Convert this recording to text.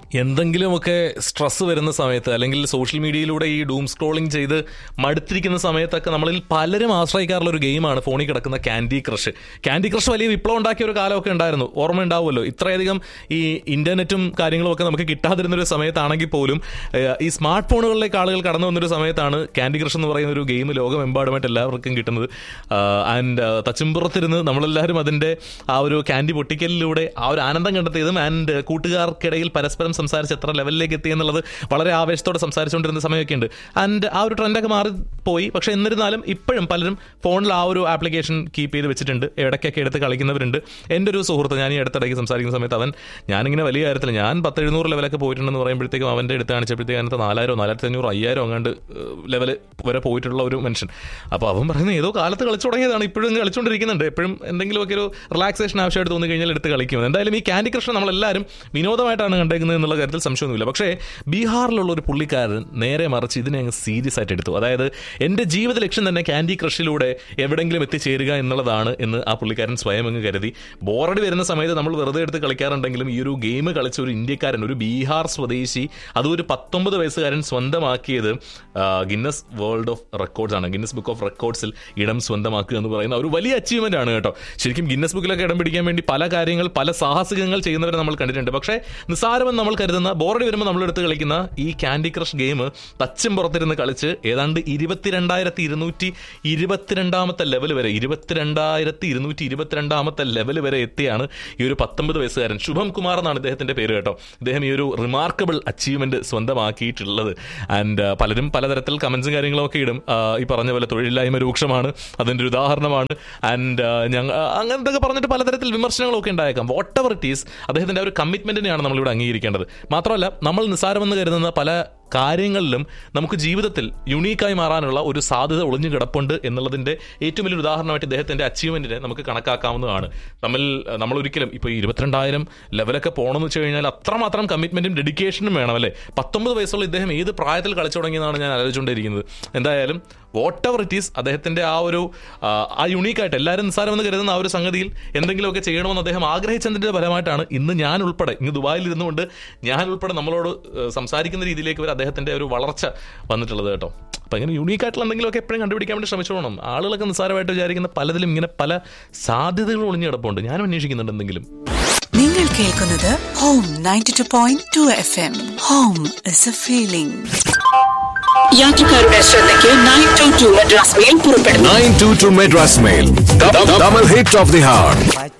എന്തെങ്കിലുമൊക്കെ സ്ട്രെസ് വരുന്ന സമയത്ത് അല്ലെങ്കിൽ സോഷ്യൽ മീഡിയയിലൂടെ ഈ ഡൂം സ്ക്രോളിംഗ് ചെയ്ത് മടുത്തിരിക്കുന്ന സമയത്തൊക്കെ നമ്മളിൽ പലരും ആശ്രയിക്കാറുള്ള ഒരു ഗെയിമാണ് ഫോണിൽ കിടക്കുന്ന ക്യാൻഡി ക്രഷ്. ക്യാൻഡി ക്രഷ് വലിയ വിപ്ലവം ഉണ്ടാക്കിയ ഒരു കാലമൊക്കെ ഉണ്ടായിരുന്നു, ഓർമ്മ ഉണ്ടാവുമല്ലോ. ഇത്രയധികം ഈ ഇന്റർനെറ്റും കാര്യങ്ങളും ഒക്കെ നമുക്ക് കിട്ടാതിരുന്നൊരു സമയത്താണെങ്കിൽ പോലും ഈ സ്മാർട്ട് ഫോണുകളിലേക്ക് ആളുകൾ കടന്നു വന്നൊരു സമയത്താണ് ക്യാൻഡി ക്രഷ് എന്ന് പറയുന്ന ഒരു ഗെയിം ലോകമെമ്പാടുമായിട്ട് എല്ലാവർക്കും കിട്ടുന്നത്. ആൻഡ് തച്ചുംപുറത്തിരുന്ന് നമ്മളെല്ലാവരും അതിൻ്റെ ആ ഒരു ക്യാൻഡി പൊട്ടിക്കലിലൂടെ ആ ഒരു ആനന്ദം കണ്ടെത്തിയതും ആൻഡ് കൂട്ടുകാർക്കിടയിൽ പരസ്പരം സംസാരിച്ച് എത്ര ലെവലിലേക്ക് എത്തി എന്നുള്ളത് വളരെ ആവേശത്തോടെ സംസാരിച്ചുകൊണ്ടിരുന്ന സമയമൊക്കെ ഉണ്ട്. ആൻഡ് ആ ഒരു ട്രെൻഡൊക്കെ മാറിപ്പോയി. പക്ഷേ എന്നിരുന്നാലും ഇപ്പോഴും പലരും ഫോണിൽ ആ ഒരു ആപ്ലിക്കേഷൻ കീപ്പ് ചെയ്ത് വെച്ചിട്ടുണ്ട്, ഇടയ്ക്കൊക്കെ എടുത്ത് കളിക്കുന്നവരുണ്ട്. എൻ്റെ ഒരു സുഹൃത്ത്, ഞാൻ ഈ അടുത്തിടയ്ക്ക് സംസാരിക്കുന്ന സമയത്ത് ഞാനിങ്ങനെ വലിയ കാര്യത്തിൽ ഞാൻ 1000-700 ലെവലൊക്കെ പോയിട്ടുണ്ടെന്ന് പറയുമ്പോഴത്തേക്കും അവൻ്റെ എടുത്ത് കാണിച്ചപ്പോഴത്തേക്ക് അതിനകത്ത് 4000, 4500, 5000 അങ്ങാണ്ട് ലെവൽ വരെ പോയിട്ടുള്ള ഒരു മനുഷ്യൻ. അപ്പോൾ അവൻ പറയുന്നത് ഏതോ കാലത്ത് കളിച്ചു തുടങ്ങിയതാണ്, ഇപ്പോഴും കളിച്ചുകൊണ്ടിരിക്കുന്നുണ്ട്. എപ്പോഴും എന്തെങ്കിലുമൊക്കെ ഒരു റിലാക്സേഷൻ ആവശ്യമായിട്ട് തോന്നി കഴിഞ്ഞാൽ എടുത്ത് കളിക്കും. എന്തായാലും ഈ ക്യാൻഡി ക്രഷ് നമ്മളെല്ലാവരും വിനോദമായിട്ടാണ് കണ്ടേക്കുന്നത് എന്നുള്ള കാര്യത്തിൽ സംശയമൊന്നുമില്ല. പക്ഷേ ബീഹാറിലുള്ള ഒരു പുള്ളിക്കാരൻ നേരെ മറിച്ച് ഇതിനെ അങ്ങ് സീരിയസ് ആയിട്ട് എടുത്തു. അതായത് എൻ്റെ ജീവിത ലക്ഷ്യം തന്നെ ക്യാൻഡി ക്രഷിലൂടെ എവിടെയെങ്കിലും എത്തിച്ചേരുക എന്നുള്ളതാണ് എന്ന് ആ പുള്ളിക്കാരൻ സ്വയം അങ്ങ് കരുതി. ബോറടി വരുന്ന സമയത്ത് നമ്മൾ വെറുതെ എടുത്ത് കളിക്കാറുണ്ടെങ്കിലും ഈ ഒരു ഗെയിം കളിച്ച ഒരു ഇന്ത്യക്കാരൻ, ഒരു ബീഹാർ സ്വദേശി, അതും ഒരു 19 വയസ്സുകാരൻ സ്വന്തമാക്കിയത് ഗിന്നസ് വേൾഡ് ഓഫ് റെക്കോർഡ്സ് ആണ്. ഗിന്നസ് ബുക്ക് ഓഫ് റെക്കോർഡ്സിൽ ഇടം സ്വന്തമാക്കുക എന്ന് പറയുന്ന ഒരു വലിയ അച്ചീവ്മെന്റ് ആണ് കേട്ടോ. ശരിക്കും ഗിന്നസ് ബുക്കിലൊക്കെ ഇടം പിടിക്കാൻ വേണ്ടി പല കാര്യങ്ങൾ, പല സാഹസികങ്ങൾ ചെയ്യുന്നവരെ നമ്മൾ കണ്ടിട്ടുണ്ട്. പക്ഷേ നിസ്സാരമെന്ന് നമ്മൾ കരുതുന്ന, ബോറടി വരുമ്പോൾ നമ്മളെടുത്ത് കളിക്കുന്ന ഈ ക്യാൻഡി ക്രഷ് ഗെയിം തച്ചും പുറത്തിരുന്ന് കളിച്ച് ഏതാണ്ട് 22,222 ലെവൽ വരെ, 22,222 ലെവൽ വരെ എത്തിയാണ് ഈ ഒരു 19 വയസ്സുകാരൻ. ശുഭം കുമാർ എന്നാണ് ഇദ്ദേഹത്തിന്റെ പേര് കേട്ടോ. ഇദ്ദേഹം ഈ ഒരു റിമാർക്കബിൾ അച്ചീവ്മെന്റ് സ്വന്തമാക്കിയിട്ടുള്ളത്. ആൻഡ് പലരും പലതരത്തിൽ കമന്റ്സും കാര്യങ്ങളൊക്കെ ഇടും. ഈ പറഞ്ഞ പോലെ തൊഴിലില്ലായ്മ രൂക്ഷമാണ്, അതിൻ്റെ ഒരു ഉദാഹരണമാണ്. ആൻഡ് അങ്ങനത്തെ പറഞ്ഞിട്ട് പലതരത്തിൽ വിമർശനങ്ങളൊക്കെ ഉണ്ടായേക്കാം. വാട്ട് എവർ ഇറ്റ് ഈസ്, അദ്ദേഹത്തിന്റെ ഒരു കമ്മിറ്റ്മെന്റിനെയാണ് നമ്മളിവിടെ അംഗീകരിക്കേണ്ടത്. മാത്രമല്ല, നമ്മൾ നിസ്സാരമെന്ന് കരുതുന്ന പല കാര്യങ്ങളിലും നമുക്ക് ജീവിതത്തിൽ യുണീക്കായി മാറാനുള്ള ഒരു സാധ്യത ഒളിഞ്ഞു കിടപ്പുണ്ട് എന്നുള്ളതിൻ്റെ ഏറ്റവും വലിയൊരു ഉദാഹരണമായിട്ട് ഇദ്ദേഹത്തിൻ്റെ അച്ചീവ്മെന്റിനെ നമുക്ക് കണക്കാക്കാവുന്നതാണ്. നമ്മൾ ഒരിക്കലും ഇപ്പോൾ 22,000 ലെവലൊക്കെ പോകണമെന്ന് വെച്ച് കഴിഞ്ഞാൽ അത്രമാത്രം കമ്മിറ്റ്മെന്റും ഡെഡിക്കേഷനും വേണം അല്ലേ. 19 വയസ്സുള്ള ഇദ്ദേഹം ഏത് പ്രായത്തിൽ കളിച്ചു തുടങ്ങിയെന്നാണ് ഞാൻ ആലോചിച്ചുകൊണ്ടിരിക്കുന്നത്. എന്തായാലും വാട്ട് എവർ ഇറ്റ് ഈസ്, അദ്ദേഹത്തിന്റെ ആ ഒരു ആ യുണീക്കായിട്ട് എല്ലാവരും നിസ്സാരമെന്ന് കരുതുന്ന ആ ഒരു സംഗതിയിൽ എന്തെങ്കിലുമൊക്കെ ചെയ്യണമെന്ന് അദ്ദേഹം ആഗ്രഹിച്ചതിന്റെ ഫലമായിട്ടാണ് ഇന്ന് ഞാൻ ഉൾപ്പെടെ, ഇന്ന് ദുബായിൽ ഇരുന്നുകൊണ്ട് ഞാൻ ഉൾപ്പെടെ നമ്മളോട് സംസാരിക്കുന്ന രീതിയിലേക്ക് വരെ അദ്ദേഹത്തിന്റെ ഒരു വളർച്ച വന്നിട്ടുള്ളത് കേട്ടോ. അപ്പം ഇങ്ങനെ യൂണീക്കായിട്ടുള്ള എന്തെങ്കിലുമൊക്കെ എപ്പോഴും കണ്ടുപിടിക്കാൻ വേണ്ടി ശ്രമിച്ചോണം. ആളുകളൊക്കെ നിസ്സാരമായിട്ട് വിചാരിക്കുന്ന പലതിലും ഇങ്ങനെ പല സാധ്യതകൾ ഒളിഞ്ഞു കിടപ്പുണ്ട്. ഞാനും അന്വേഷിക്കുന്നുണ്ട് എന്തെങ്കിലും. നിങ്ങൾ കേൾക്കുന്നത് home 92.2 FM. Home is a feeling. യാത്രക്കാരുടെ ശ്രദ്ധയ്ക്ക് 922 മദ്രാസ് മെയിൽ പുറപ്പെടുന്നു. 922 Madras mail, double hit of the heart.